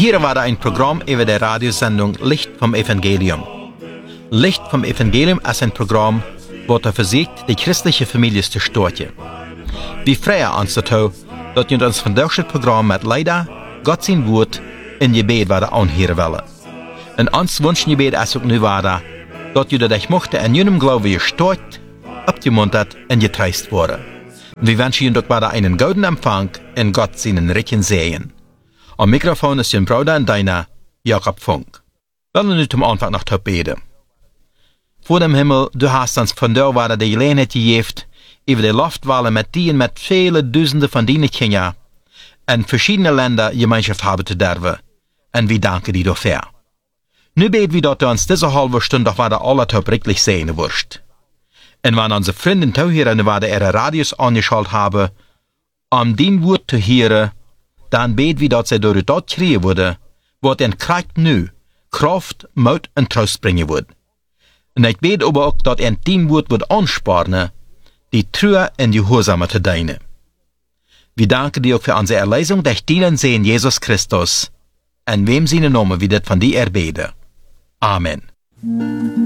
Hier war ein Programm über die Radiosendung Licht vom Evangelium. Licht vom Evangelium ist ein Programm, das versucht, die christliche Familie zu stärken. Wir freuen uns dazu, dass ihr uns von diesem Programm mit leider Gott sein Wort in Gebet anhören wollen. Und uns wünschen Gebet ist auch nu dass ihr dich mochte in jenem Glaube gestärkt, abgemuntert und getreist wurde. Wir wünschen Ihnen doch einen guten Empfang in Gott seinen reichen Segen. Am Mikrofon ist Ihr Bruder und deiner Jakob Funk. Lassen wir nun zum Anfang noch beten. Vor dem Himmel, du hast uns von der Ware die Gelegenheit gegeben, über die Luftwelle mit dir und mit vielen Dutzenden von deinen Kindern in verschiedene Länder Gemeinschaft haben zu dürfen. Und wir danken dir dafür. Nu beten wir, dass du uns diese halbe Stunde doch wieder alle wirklich sehen wirst. Und wenn unsere Freunde und Zuhörer ihre Radios angeschaltet haben, um dein Wort zu hören, dann beten wir, dass sie durch das kriegen würde, was in Kraft nu, Kraft, Mut und Trost bringen wird. Und ich bete aber auch, dass ein dein Wort wird ansparen, die Treue und die Gehorsame zu dienen. Wir danken dir auch für unsere Erlösung durch deinen Sohn Jesus Christus, in wem seine Namen wir das von dir erbeten. Amen.